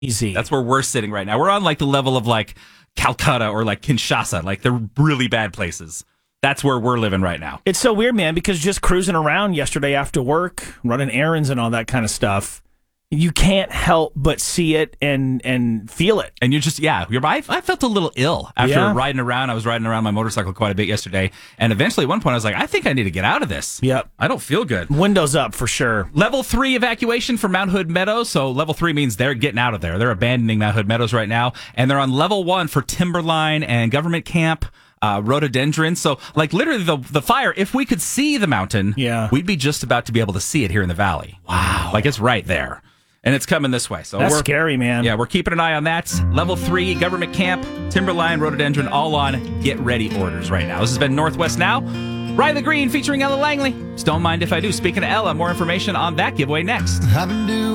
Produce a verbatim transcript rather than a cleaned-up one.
Easy. That's where we're sitting right now. We're on like the level of like Calcutta or like Kinshasa, like the really bad places. That's where we're living right now. It's so weird, man, because just cruising around yesterday after work, running errands and all that kind of stuff, you can't help but see it and and feel it. And you're just, yeah, you're, I, I felt a little ill after Yeah. riding around. I was riding around my motorcycle quite a bit yesterday. And eventually at one point I was like, I think I need to get out of this. Yep. I don't feel good. Windows up for sure. Level three evacuation for Mount Hood Meadows. So level three means they're getting out of there. They're abandoning Mount Hood Meadows right now. And they're on level one for Timberline and Government Camp, uh, Rhododendron. So like literally the, the fire, if we could see the mountain, yeah. we'd be just about to be able to see it here in the valley. Wow. Like it's right there. And it's coming this way. So That's we're, scary, man. Yeah, we're keeping an eye on that. Level three, Government Camp, Timberline, Rhododendron, all on get ready orders right now. This has been Northwest Now. Ride the Green featuring Ella Langley. Just don't mind if I do. Speaking of Ella, more information on that giveaway next.